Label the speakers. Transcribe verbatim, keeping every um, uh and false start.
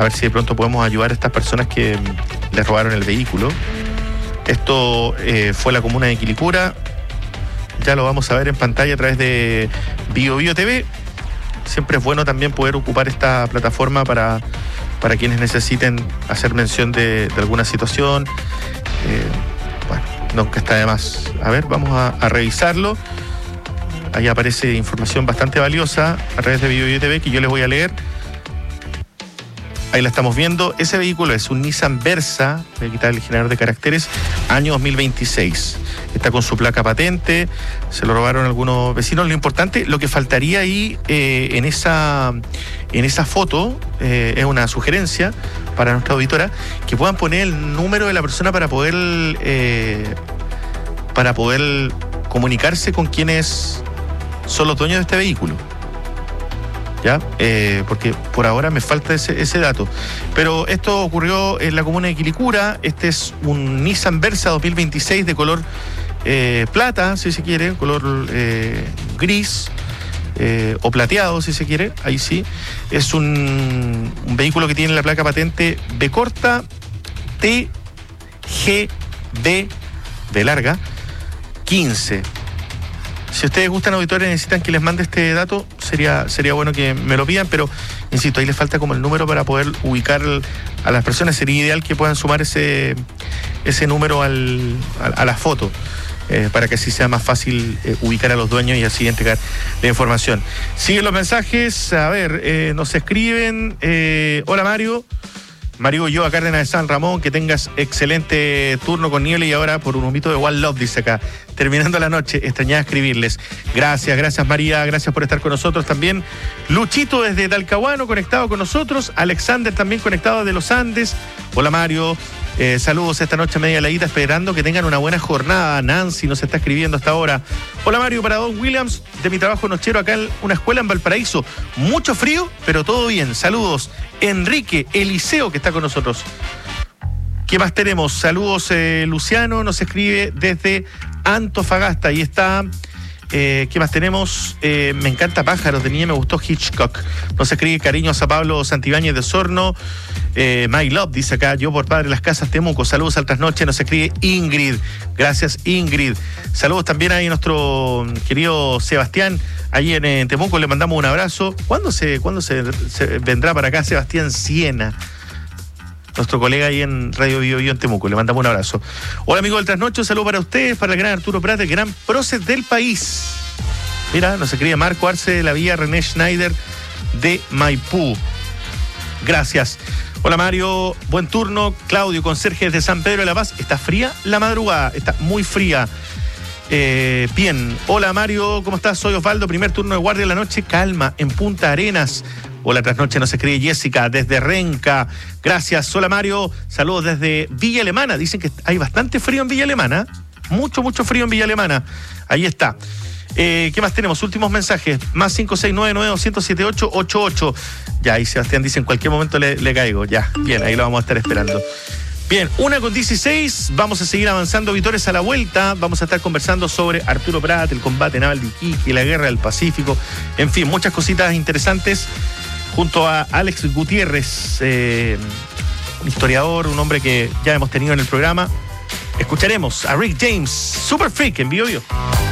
Speaker 1: a ver si de pronto podemos ayudar a estas personas que les robaron el vehículo. Esto eh, fue la comuna de Quilicura. Ya lo vamos a ver en pantalla a través de Bio Bio T V. Siempre es bueno también poder ocupar esta plataforma para, para quienes necesiten hacer mención de, de alguna situación. Eh, bueno, nunca está de más. A ver, vamos a, a revisarlo. Ahí aparece información bastante valiosa a través de Bio Bio T V que yo les voy a leer. Ahí la estamos viendo. Ese vehículo es un Nissan Versa, voy a quitar el generador de caracteres, año dos mil veintiséis. Está con su placa patente, se lo robaron algunos vecinos. Lo importante, lo que faltaría ahí eh, en, esa, en esa foto, eh, es una sugerencia para nuestra auditora, que puedan poner el número de la persona para poder, eh, para poder comunicarse con quienes son los dueños de este vehículo. ¿Ya? Eh, porque por ahora me falta ese, ese dato. Pero esto ocurrió en la comuna de Quilicura. Este es un Nissan Versa dos mil veintiséis de color eh, plata, si se quiere, color eh, gris eh, o plateado, si se quiere. Ahí sí. Es un, un vehículo que tiene la placa patente B corta T G B de larga quince. Si ustedes gustan, auditores, necesitan que les mande este dato, sería, sería bueno que me lo pidan, pero insisto, ahí les falta como el número para poder ubicar a las personas. Sería ideal que puedan sumar ese, ese número al, a, a la foto, eh, para que así sea más fácil eh, ubicar a los dueños y así entregar la información. Siguen los mensajes, a ver, eh, nos escriben, eh, hola Mario. Mario Ulloa, Cárdenas de San Ramón, que tengas excelente turno con niebla y ahora por un humito de One Love, dice acá. Terminando la noche, extrañaba escribirles. Gracias, gracias María, gracias por estar con nosotros también. Luchito desde Talcahuano, conectado con nosotros. Alexander también conectado de los Andes. Hola Mario, eh, saludos esta noche media heladita, esperando que tengan una buena jornada. Nancy nos está escribiendo hasta ahora. Hola Mario, para Don Williams, de mi trabajo nochero acá en una escuela en Valparaíso. Mucho frío, pero todo bien. Saludos. Enrique Eliseo, que está con nosotros. ¿Qué más tenemos? Saludos, eh, Luciano nos escribe desde Antofagasta. Ahí está. Eh, ¿Qué más tenemos? Eh, me encanta Pájaros, de niña me gustó Hitchcock. Nos escribe cariños a Pablo Santibáñez de Osorno. Eh, My Love, dice acá, yo por Padre Las Casas Temuco. Saludos al trasnoche, nos escribe Ingrid. Gracias, Ingrid. Saludos también ahí a nuestro querido Sebastián, ahí en, en Temuco, le mandamos un abrazo. ¿Cuándo se, cuándo se, se vendrá para acá Sebastián Siena? Nuestro colega ahí en Radio Bio Bio en Temuco, le mandamos un abrazo. Hola amigo del trasnoche, un saludo para ustedes, para el gran Arturo Prat, el gran prócer del país. Mira, nos escribe Marco Arce de la Vía René Schneider de Maipú. Gracias. Hola Mario, buen turno. Claudio, conserje desde San Pedro de la Paz. Está fría la madrugada, está muy fría. Eh, bien, hola Mario, ¿cómo estás? Soy Osvaldo, primer turno de guardia de la noche, calma, en Punta Arenas. Hola, trasnoche nos escribe Jessica desde Renca. Gracias. Hola Mario, saludos desde Villa Alemana. Dicen que hay bastante frío en Villa Alemana. Mucho, mucho frío en Villa Alemana. Ahí está. Eh, ¿Qué más tenemos? Últimos mensajes. Más cinco seis nueve nueve dos cero siete ocho ocho ocho. Ya, ahí Sebastián dice en cualquier momento le, le caigo. Ya, bien, ahí lo vamos a estar esperando. Bien, una con dieciséis, vamos a seguir avanzando, Vitores, a la vuelta. Vamos a estar conversando sobre Arturo Prat, el combate naval de Iquique, la guerra del Pacífico. En fin, muchas cositas interesantes. Junto a Alex Gutiérrez, eh, un historiador, un hombre que ya hemos tenido en el programa. Escucharemos a Rick James, Super Freak, en Bio Bio.